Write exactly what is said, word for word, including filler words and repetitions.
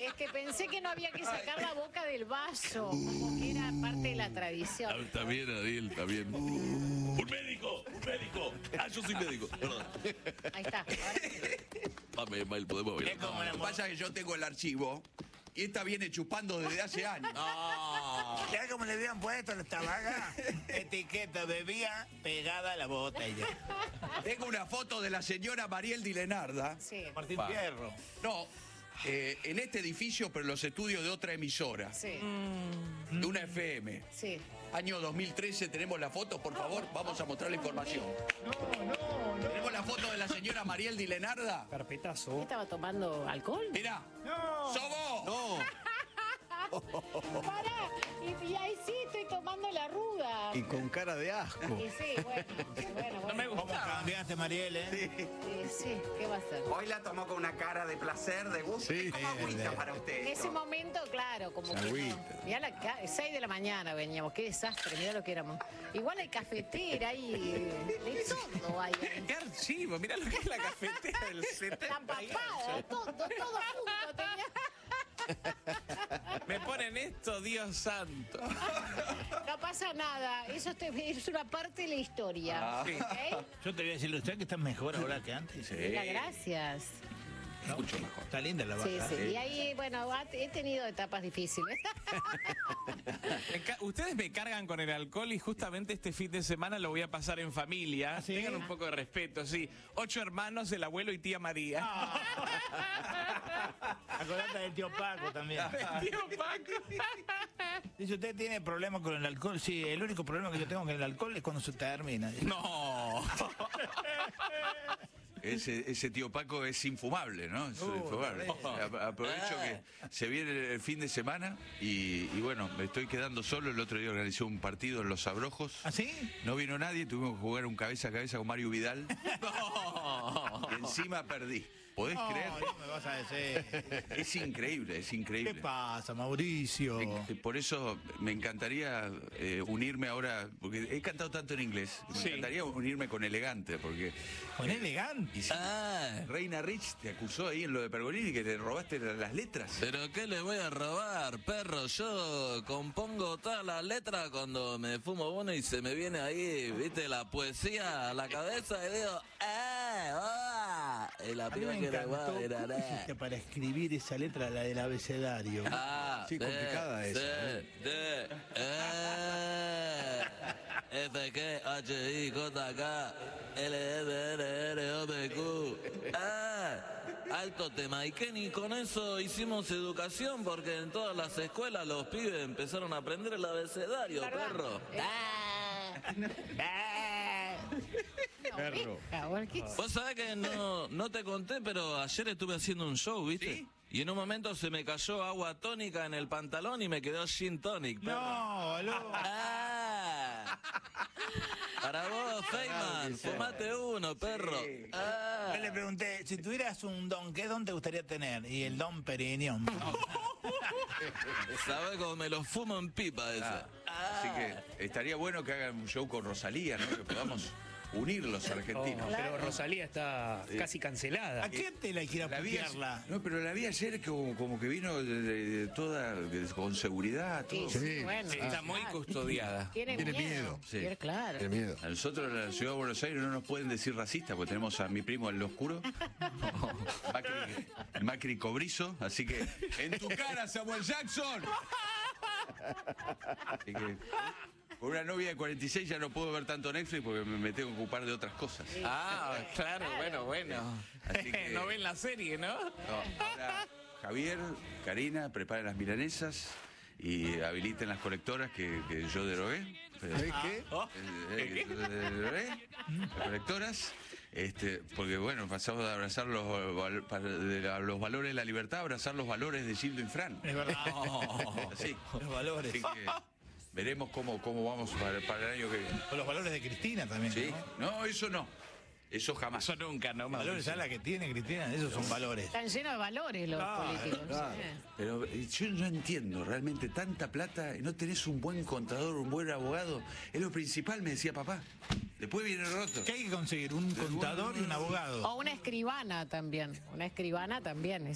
Es que pensé que no había que sacar la boca del vaso, como que era parte de la tradición. Está bien, Ariel, está bien. ¡Un médico! ¡Un médico! Ah, yo soy médico, perdón. Ahí está. Vamos, Mael, podemos ver. Es como lo que pasa que yo tengo el archivo y esta viene chupando desde hace años. Ah. ¿Sabes cómo le habían puesto esta vaga? Etiqueta bebía pegada a la botella. Tengo una foto de la señora Mariel Di Lenarda. Sí, Martín Pa. Fierro. No, eh, en este edificio, pero en los estudios de otra emisora. sí, De una F M. sí. Año dos mil trece, tenemos la foto, por favor, vamos a mostrar la información. No, no, no. Tenemos la foto de la señora Mariel Di Lenarda. Carpetazo. ¿Estaba tomando alcohol? Mirá. ¡No! ¡Sos vos! No. Pará, y, y ahí sí estoy tomando la ruda. Y con cara de asco. Y sí, bueno, bueno, bueno. ¿Cómo cambiaste, Mariel, eh? Y sí, ¿qué va a hacer? Hoy la tomó con una cara de placer, de gusto. Sí. Como agüita Sí. para usted. En ese momento, claro, como Se que agüita. no. Mirá, la ca- seis de la mañana veníamos, qué desastre, mirá lo que éramos. Igual hay cafetera, hay de todo hay. Qué archivo, mirá lo que es la cafetera del setenta. La papada, todo, todo junto tenía. Me ponen esto, Dios santo. No pasa nada, eso te- es una parte de la historia. Ah. Sí. ¿Ok? Yo te voy a decir, ¿usted que está mejor ahora que antes? Mira, gracias. ¿No? Mucho mejor. Está linda la Sí, vaca. sí. Y ahí, bueno, ha- he tenido etapas difíciles. Me ca- Ustedes me cargan con el alcohol y justamente este fin de semana lo voy a pasar en familia. ¿sí? Tengan un poco de respeto, sí. Ocho hermanos, el abuelo y tía María. Acordate del tío Paco también. Tío Paco. Dice, ¿usted tiene problemas con el alcohol? Sí, el único problema que yo tengo con el alcohol es cuando se termina. No. Ese, ese tío Paco es infumable, ¿no? Es Uh, infumable. re. A- Aprovecho que se viene el fin de semana y, y bueno, me estoy quedando solo. El otro día organizé un partido en Los Abrojos. ¿Ah, sí? No vino nadie, tuvimos que jugar un cabeza a cabeza con Mario Vidal. No. Y encima perdí. ¿Podés No, creer? no me vas a decir. Es increíble, es ¿Qué increíble. pasa, Mauricio? Eh, Por eso me encantaría eh, unirme ahora, porque he cantado tanto en inglés, me Sí. encantaría unirme con Elegante, porque... Con elegante. Y sí, Ah, Reina Rich te acusó ahí en lo de Pergolini que te robaste la- las letras. pero ¿qué le voy a robar, perro? Yo compongo todas las letras cuando me fumo uno y se me viene ahí, viste, la poesía a la cabeza y digo, ¡eh! ¡Ah! Y la A mí piba me que le encantó. va a ir ¿Cómo hiciste para escribir esa letra, la del abecedario? Ah, Sí, complicada D, esa, D, D, E, F, G, H, I, J, K, L, M, N, R, O, P, Q. Ah, alto tema. Y que ni con eso hicimos educación, porque en todas las escuelas los pibes empezaron a aprender el abecedario, ¿Verdad? perro. Eh, ah. No, Perro. hija, bueno, ¿qué es? Vos sabés que no, no te conté, pero ayer estuve haciendo un show, ¿viste? ¿Sí? Y en un momento se me cayó agua tónica en el pantalón y me quedó gin tonic, perro. No, boludo. Ah. Para vos, Feynman, fumate uno, perro. Ah. Yo le pregunté, si tuvieras un don, ¿qué don te gustaría tener? Y el don Perignon. ¿Sabés cómo me lo fumo en pipa ese? Ah, Así que estaría bueno que hagan un show con Rosalía, ¿no? Que podamos unir los argentinos. Oh, pero Rosalía está casi cancelada. ¿A qué te la quiero La vi, putearla? no, pero la vi ayer como, como que vino de- de- de toda de- con seguridad, todo. Sí, Sí. bueno, Sí, está muy claro. custodiada. Tiene, Tiene miedo. miedo. Sí. Tiene- claro. Qué miedo. A nosotros en la ciudad de Buenos Aires no nos pueden decir racistas porque tenemos a mi primo el oscuro, Macri, el Macri Cobrizo, así que en tu cara, Samuel Jackson. Así que con una novia de cuarenta y seis ya no puedo ver tanto Netflix porque me, me tengo que ocupar de otras cosas. Ah, claro, bueno, bueno. Así que- No ven la serie, ¿no? No, ahora, Javier, Karina, preparen las milanesas y habiliten las colectoras que, que yo derogué. ¿Sabés qué? Oh, Eh, que yo derogué, las colectoras. Este, porque bueno, pasamos de abrazar los, val- pa- de la- los valores de la libertad a abrazar los valores de Gildo Infran. Es verdad. Así. Los valores. Así que veremos cómo, cómo vamos para, para el año que viene. O los valores de Cristina también, ¿Sí? ¿no? No, eso no. Eso jamás. Eso nunca, ¿no? Valores, ¿sabes la que tiene Cristina? Esos son valores. Están llenos de valores los Claro, políticos. claro. Sí. Pero eh, yo no entiendo realmente tanta plata, no tenés un buen contador, un buen abogado. Es lo principal, me decía papá. Después viene el otro. ¿Qué hay que conseguir? Un contador y un abogado. O una escribana también. Una escribana también.